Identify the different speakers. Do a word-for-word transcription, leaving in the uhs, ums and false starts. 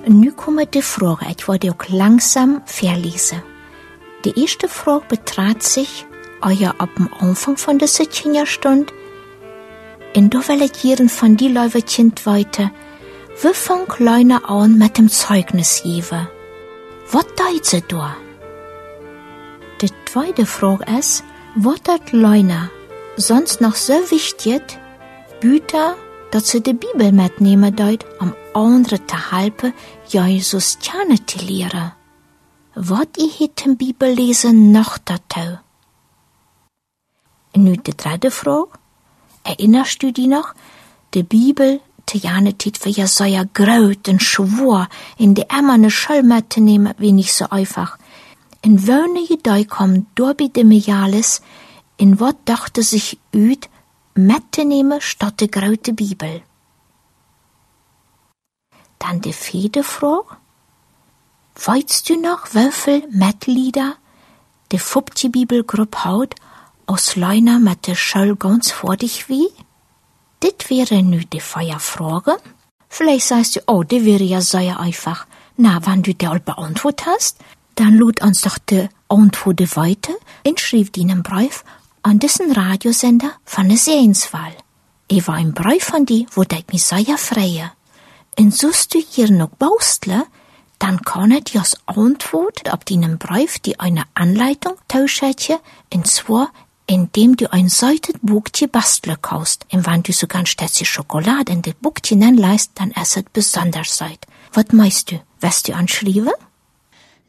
Speaker 1: Nu kommen die Fragen. Ich werde auch langsam verlesen. Die erste Frage betraf sich euer ab dem Anfang von der siebzehn-Jahr-Stunde. Und da will ich jeden von die Leute Kind weiter. Wir fangen kleiner an mit dem Zeugnis geben. Was deut sie da? Die zweite Frage ist, was dat Leute sonst noch so wichtig, Büter, dass sie die Bibel mitnehmen deut, am anderen zu helfen, Jesus kennen zu lehren. Was ich hätte in Bibel lesen noch dazu? Und nun die dritte Frage. Erinnerst du dich noch? Die Bibel, die Janetit, wie ja so ja groß und schwor, in die immer eine Schule mitzunehmen, wie nicht so einfach. In welche Idee kommt durch die Mejalis, in was dachte sich üt, mitzunehmen statt die große Bibel? Dann die vierte Frage. Weißt du noch, wie viel Mitglieder die fünfte Bibelgruppe hat, aus Leuna mit der Schule ganz vor dich wie? Das wäre nu die Feierfrage. Vielleicht sagst du, oh, die wäre ja sehr einfach. Na, wenn du die all beantwortet hast, dann lud uns doch die Antworten weiter und schrieb dir einen Brief an diesen Radiosender von der Sehenswahl. Ich war ein Brief von dir, wo ich mich sehr freue. Und sollst du hier noch bausteln, dann kann ich dir als Antwort auf deinen Brief die eine Anleitung tauschen, und zwar indem du ein seites Buchchen basteln kannst. Und wenn du sogar ein Städtchen Schokolade in das Buchchen anleist, dann ist es besonders seit. Was meinst du? Wirst du anschreiben?